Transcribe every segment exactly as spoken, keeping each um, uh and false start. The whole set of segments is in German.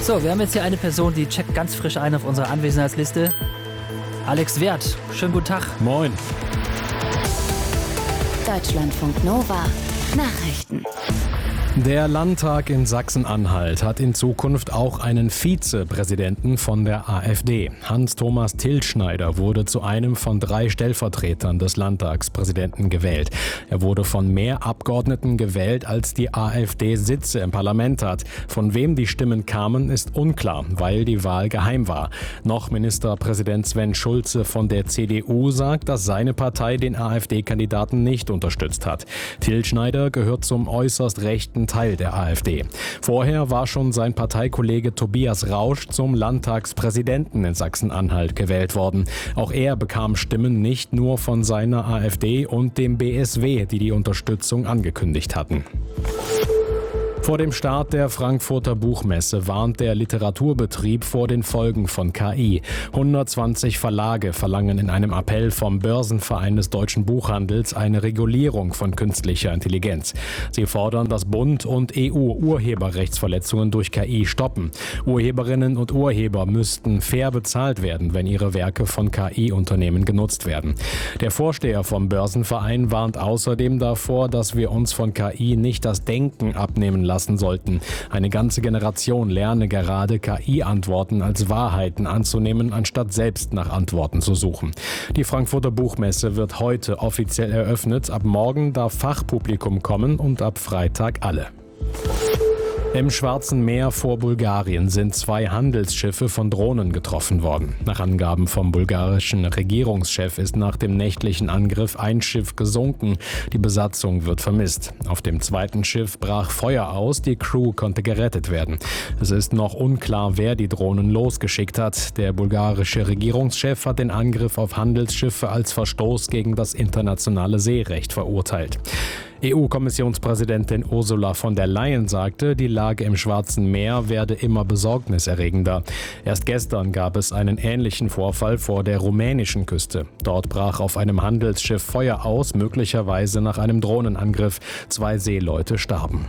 So, wir haben jetzt hier eine Person, die checkt ganz frisch ein auf unserer Anwesenheitsliste. Alex Werth, schönen guten Tag. Moin. Deutschlandfunk Nova Nachrichten. Der Landtag in Sachsen-Anhalt hat in Zukunft auch einen Vizepräsidenten von der AfD. Hans-Thomas Tilschneider wurde zu einem von drei Stellvertretern des Landtagspräsidenten gewählt. Er wurde von mehr Abgeordneten gewählt, als die AfD Sitze im Parlament hat. Von wem die Stimmen kamen, ist unklar, weil die Wahl geheim war. Noch Ministerpräsident Sven Schulze von der C D U sagt, dass seine Partei den AfD-Kandidaten nicht unterstützt hat. Tilschneider gehört zum äußerst rechten Teil der AfD. Vorher war schon sein Parteikollege Tobias Rausch zum Landtagspräsidenten in Sachsen-Anhalt gewählt worden. Auch er bekam Stimmen nicht nur von seiner AfD und dem B S W, die die Unterstützung angekündigt hatten. Vor dem Start der Frankfurter Buchmesse warnt der Literaturbetrieb vor den Folgen von K I. hundertzwanzig Verlage verlangen in einem Appell vom Börsenverein des deutschen Buchhandels eine Regulierung von künstlicher Intelligenz. Sie fordern, dass Bund und E U Urheberrechtsverletzungen durch K I stoppen. Urheberinnen und Urheber müssten fair bezahlt werden, wenn ihre Werke von K I-Unternehmen genutzt werden. Der Vorsteher vom Börsenverein warnt außerdem davor, dass wir uns von K I nicht das Denken abnehmen lassen sollten. Eine ganze Generation lerne gerade K I-Antworten als Wahrheiten anzunehmen, anstatt selbst nach Antworten zu suchen. Die Frankfurter Buchmesse wird heute offiziell eröffnet. Ab morgen darf Fachpublikum kommen und ab Freitag alle. Im Schwarzen Meer vor Bulgarien sind zwei Handelsschiffe von Drohnen getroffen worden. Nach Angaben vom bulgarischen Regierungschef ist nach dem nächtlichen Angriff ein Schiff gesunken. Die Besatzung wird vermisst. Auf dem zweiten Schiff brach Feuer aus, die Crew konnte gerettet werden. Es ist noch unklar, wer die Drohnen losgeschickt hat. Der bulgarische Regierungschef hat den Angriff auf Handelsschiffe als Verstoß gegen das internationale Seerecht verurteilt. E U-Kommissionspräsidentin Ursula von der Leyen sagte, die Lage im Schwarzen Meer werde immer besorgniserregender. Erst gestern gab es einen ähnlichen Vorfall vor der rumänischen Küste. Dort brach auf einem Handelsschiff Feuer aus, möglicherweise nach einem Drohnenangriff. Zwei Seeleute starben.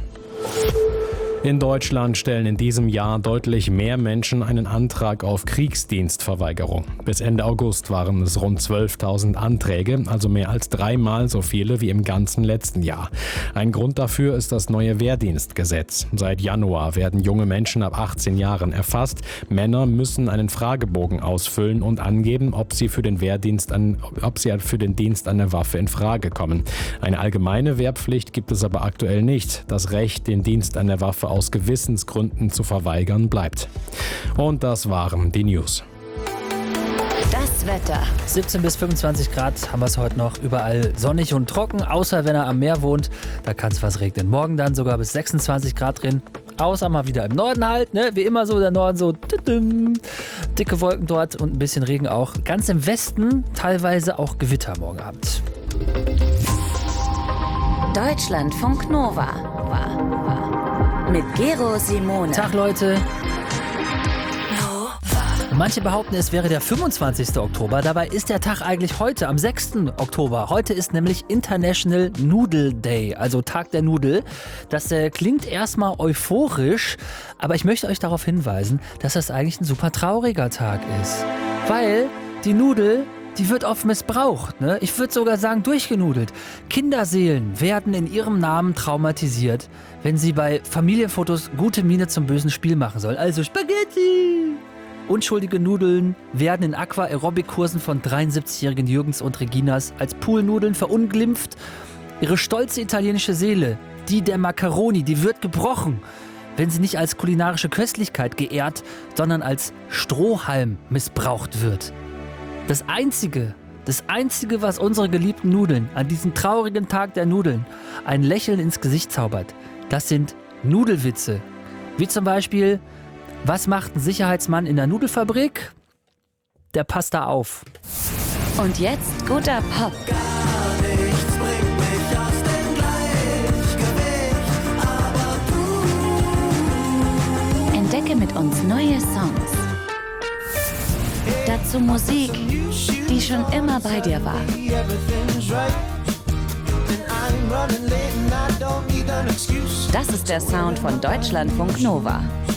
In Deutschland stellen in diesem Jahr deutlich mehr Menschen einen Antrag auf Kriegsdienstverweigerung. Bis Ende August waren es rund zwölftausend Anträge, also mehr als dreimal so viele wie im ganzen letzten Jahr. Ein Grund dafür ist das neue Wehrdienstgesetz. Seit Januar werden junge Menschen ab achtzehn Jahren erfasst. Männer müssen einen Fragebogen ausfüllen und angeben, ob sie für den Wehrdienst an, ob sie für den Dienst an der Waffe in Frage kommen. Eine allgemeine Wehrpflicht gibt es aber aktuell nicht. Das Recht, den Dienst an der Waffe aus Gewissensgründen zu verweigern, bleibt. Und das waren die News. Das Wetter. siebzehn bis fünfundzwanzig Grad haben wir es heute noch. Überall sonnig und trocken, außer wenn er am Meer wohnt. Da kann es was regnen. Morgen dann sogar bis sechsundzwanzig Grad drin. Außer mal wieder im Norden halt, ne? Wie immer so der Norden so dicke Wolken dort und ein bisschen Regen auch. Ganz im Westen teilweise auch Gewitter morgen Abend. Deutschlandfunk Nova. Mit Gero Simone. Tag, Leute. Und manche behaupten, es wäre der fünfundzwanzigste Oktober. Dabei ist der Tag eigentlich heute, am sechsten Oktober. Heute ist nämlich International Noodle Day, also Tag der Nudel. Das äh, klingt erstmal euphorisch, aber ich möchte euch darauf hinweisen, dass das eigentlich ein super trauriger Tag ist. Weil die Nudel, die wird oft missbraucht, ne? Ich würde sogar sagen durchgenudelt. Kinderseelen werden in ihrem Namen traumatisiert, wenn sie bei Familienfotos gute Miene zum bösen Spiel machen sollen. Also Spaghetti! Unschuldige Nudeln werden in Aqua-Aerobic-Kursen von dreiundsiebzigjährigen Jürgens und Reginas als Poolnudeln verunglimpft. Ihre stolze italienische Seele, die der Macaroni, die wird gebrochen, wenn sie nicht als kulinarische Köstlichkeit geehrt, sondern als Strohhalm missbraucht wird. Das Einzige, das Einzige, was unsere geliebten Nudeln an diesem traurigen Tag der Nudeln ein Lächeln ins Gesicht zaubert, das sind Nudelwitze. Wie zum Beispiel, was macht ein Sicherheitsmann in der Nudelfabrik? Der passt da auf. Und jetzt guter Pop. Gar nichts bringt mich aus dem Gleichgewicht, aber du. Entdecke mit uns neue Songs. Dazu Musik, die schon immer bei dir war. Das ist der Sound von Deutschlandfunk Nova.